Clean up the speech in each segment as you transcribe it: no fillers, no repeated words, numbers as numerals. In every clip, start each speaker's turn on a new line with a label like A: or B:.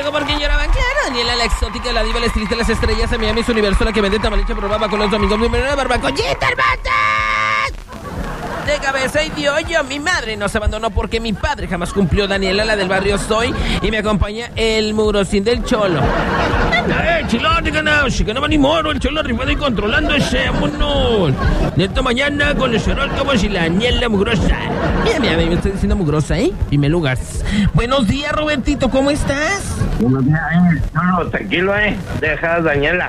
A: llegó porque lloraban. Claro, Daniela, la exótica, la diva, la estilista, las estrellas, a Miami, su universo, la que vende tamalicha, probaba con los amigos. Número una barbacollita, hermanos. De cabeza y de hoyo, mi madre nos abandonó porque mi padre jamás cumplió. Daniela, la del barrio soy, y me acompaña el mugrosín del Cholo. Chilote, que no va ni moro, el Cholo arribado y controlándose, vámonos. De esta mañana con el cerol como si la Daniela mugrosa. Mira, me estoy diciendo mugrosa, ¿eh? Primer lugar. Buenos días, Robertito, ¿cómo estás?
B: Buenos días, Cholo, tranquilo, deja a Daniela.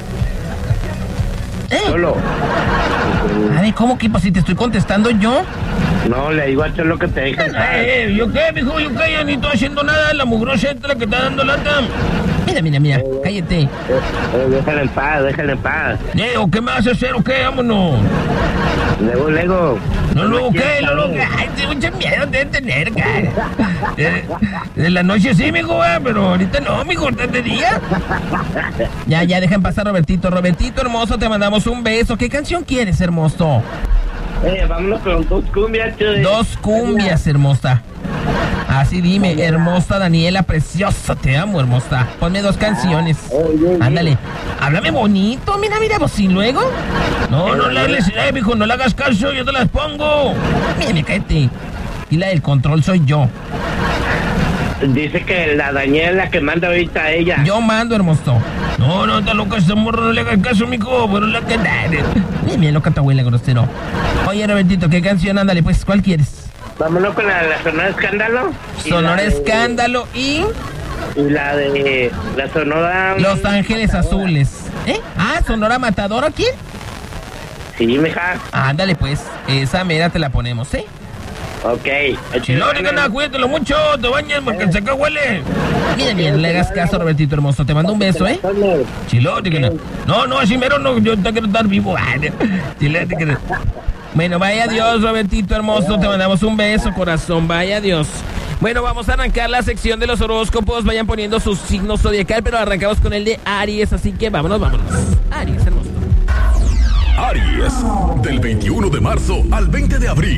B: Cholo.
A: A ver, ¿cómo que? Pues si te estoy contestando yo.
B: No, le digo a Cholo que te deja.
A: ¿Yo qué, mijo? ¿Yo qué? Ya ni estoy haciendo nada. La mugrosa esta la que está dando lata. Mira, cállate.
B: Déjala en paz.
A: ¿O qué me vas a hacer o qué? Vámonos.
B: Luego.
A: No, luego qué. Ay, tengo mucho miedo de tener, cara. De la noche sí, mijo, pero ahorita no, mijo, ahorita de día. Ya, dejen pasar, Robertito. Robertito, hermoso, te mandamos un beso. ¿Qué canción quieres, hermoso?
B: Vámonos con 2 cumbias, Chuy.
A: 2 cumbias, hermosa. Así dime, hermosa Daniela, preciosa, te amo, hermosa. Ponme 2 canciones. Ándale. Háblame bonito, mira, pues si luego. No le hables, mijo, no le hagas caso, yo te las pongo. Mira, cállate. Y la del control soy yo.
B: Dice que la Daniela es la que manda ahorita a ella.
A: Yo mando, hermoso. No, está loca esta morra, no le hagas caso, mijo, pero la que dale. Mira, loca tu abuela, grosero. Oye, Robertito, ¿qué canción? Ándale, pues, ¿cuál quieres?
B: Vámonos con la Sonora Escándalo.
A: Sonora Escándalo y
B: la de la Sonora...
A: Los Ángeles Azules. ¿Sonora Matador o quién?
B: Sí, mija.
A: Ándale, pues, esa mera te la ponemos,
B: Ok.
A: Chilote, que nada, cuídatelo mucho, te bañes porque se acá huele. Mira, le hagas caso, Robertito hermoso, te mando un beso, Chilote, que no, así mero no, yo te quiero estar vivo. Chilote, que Bueno, vaya Dios, Robertito hermoso, te mandamos un beso, corazón, vaya Dios. Bueno, vamos a arrancar la sección de los horóscopos, vayan poniendo su signo zodiacal, pero arrancamos con el de Aries, así que vámonos. Aries, hermoso.
C: Aries, del 21 de marzo al 20 de abril.